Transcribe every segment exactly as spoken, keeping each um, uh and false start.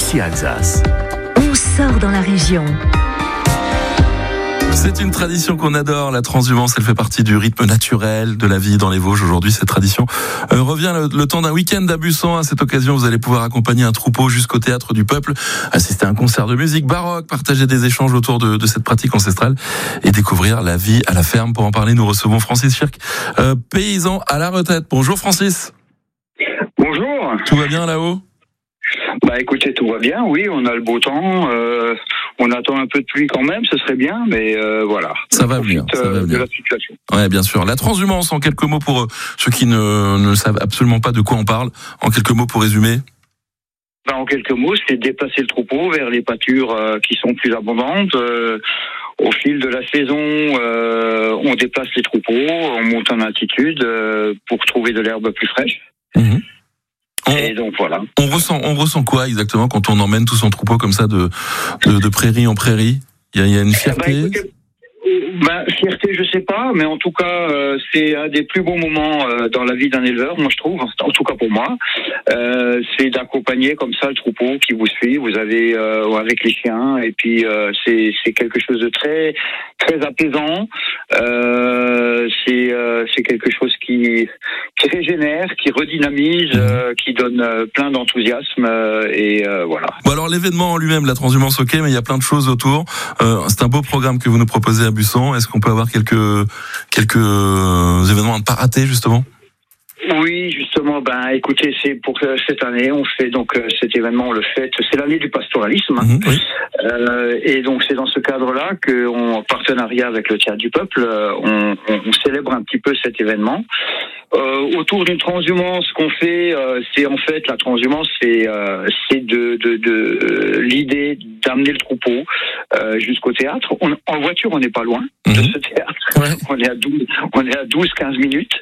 Ici Alsace. On sort dans la région. C'est une tradition qu'on adore, la transhumance, elle fait partie du rythme naturel de la vie dans les Vosges. Aujourd'hui, cette tradition euh, revient le, le temps d'un week-end à Bussan. À cette occasion, vous allez pouvoir accompagner un troupeau jusqu'au Théâtre du Peuple, assister à un concert de musique baroque, partager des échanges autour de, de cette pratique ancestrale et découvrir la vie à la ferme. Pour en parler, nous recevons Francis Schirk, euh, paysan à la retraite. Bonjour Francis. Bonjour. Tout va bien là-haut ? Bah écoutez, tout va bien, oui, on a le beau temps, euh, on attend un peu de pluie quand même, ce serait bien, mais euh, voilà. Ça va venir, ça va venir. De la situation. Ouais, bien sûr. La transhumance, en quelques mots pour ceux qui ne, ne savent absolument pas de quoi on parle, en quelques mots pour résumer. Bah, en quelques mots, c'est déplacer le troupeau vers les pâtures euh, qui sont plus abondantes. Euh, au fil de la saison, euh, on déplace les troupeaux, on monte en altitude euh, pour trouver de l'herbe plus fraîche. Mmh. On, Et donc voilà. On ressent, on ressent quoi exactement quand on emmène tout son troupeau comme ça de, de, de prairie en prairie ? Il y a, il y a une fierté. Bah, écoutez, bah, fierté, je sais pas, mais en tout cas, euh, c'est un des plus beaux moments euh, dans la vie d'un éleveur, moi je trouve, en tout cas pour moi. Euh, c'est d'accompagner comme ça le troupeau qui vous suit. Vous avez euh, avec les chiens, et puis euh, c'est c'est quelque chose de très très apaisant. Euh, c'est euh, c'est quelque chose qui qui régénère, qui redynamise, euh, qui donne euh, plein d'enthousiasme euh, et euh, voilà. Bon alors l'événement en lui-même, la transhumance, ok, mais il y a plein de choses autour. Euh, c'est un beau programme que vous nous proposez à Bussan. Est-ce qu'on peut avoir quelques quelques événements à ne pas rater justement ? Oui, justement, ben écoutez, c'est pour cette année, on fait donc cet événement, on le fait, c'est l'année du pastoralisme, mmh, oui. euh, et donc c'est dans ce cadre-là que, on, en partenariat avec le Théâtre du Peuple, on, on, on célèbre un petit peu cet événement. Euh, autour d'une transhumance qu'on fait, euh, c'est en fait la transhumance, c'est euh, c'est de, de, de euh, l'idée d'amener le troupeau euh, jusqu'au théâtre. On, en voiture, on n'est pas loin mmh. de ce théâtre. Ouais. On est à douze, on est à douze quinze minutes.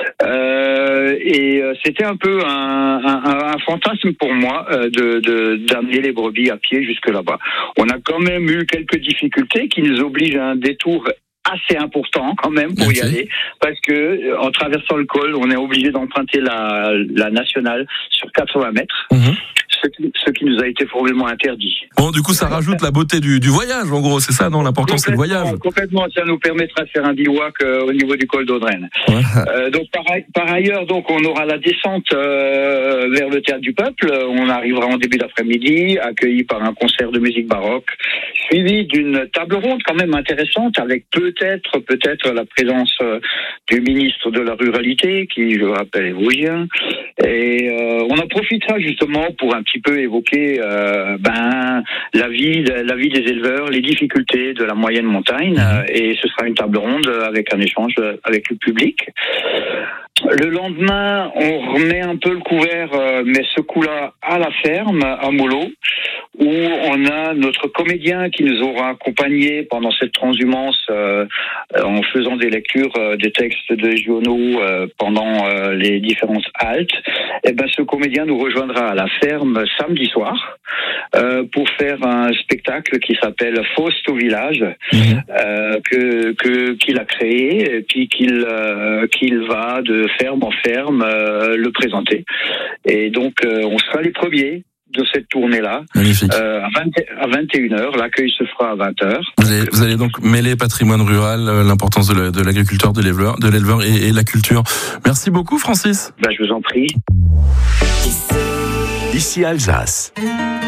Euh, et euh, c'était un peu un, un, un fantasme pour moi euh, de, de d'amener les brebis à pied jusque là-bas. On a quand même eu quelques difficultés qui nous obligent à un détour assez important quand même pour okay. y aller, parce que en traversant le col, on est obligé d'emprunter la, la nationale sur quatre-vingts mètres. Mmh. Ce qui, ce qui nous a été formellement interdit. Bon, du coup, ça rajoute la beauté du, du voyage, en gros, c'est ça, non ? L'important, c'est le voyage. Complètement, ça nous permettra de faire un bivouac euh, au niveau du col d'Audrenne. Ouais. Euh, donc, par, par ailleurs, donc, on aura la descente euh, vers le Théâtre du Peuple. On arrivera en début d'après-midi, accueilli par un concert de musique baroque, suivi d'une table ronde quand même intéressante, avec peut-être, peut-être la présence euh, du ministre de la Ruralité, qui, je rappelle, est vosgien. Et euh, on en profitera justement pour un petit peu évoquer euh, ben la vie la vie des éleveurs, les difficultés de la moyenne montagne, euh, et ce sera une table ronde avec un échange avec le public. Le lendemain, on remet un peu le couvert, euh, mais ce coup-là à la ferme, à Mollo, où on a notre comédien qui nous aura accompagnés pendant cette transhumance euh, en faisant des lectures euh, des textes de Giono euh, pendant euh, les différentes haltes. Et ben, ce comédien nous rejoindra à la ferme samedi soir euh, pour faire un spectacle qui s'appelle Faust au village, mmh. euh, que que qu'il a créé, et puis qu'il euh, qu'il va de ferme en ferme euh, le présenter. Et donc euh, on sera les premiers de cette tournée-là. Euh, à, vingt, à vingt et une heures, l'accueil se fera à vingt heures. Vous allez, vous allez donc mêler patrimoine rural, l'importance de, la, de l'agriculteur, de l'éleveur, de l'éleveur et, et la culture. Merci beaucoup Francis. Ben, je vous en prie. Ici Alsace.